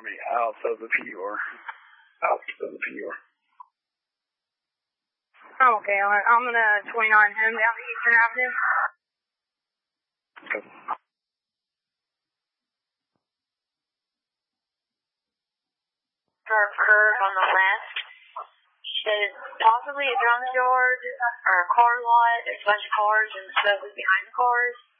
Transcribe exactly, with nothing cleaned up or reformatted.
me out of the P R. Out of the P R. Oh, okay. I'm going to twenty-nine him down the Eastern Avenue. Okay. Dark curve on the left. Said possibly a junkyard or a car lot. There's a bunch of cars and smoke behind the cars.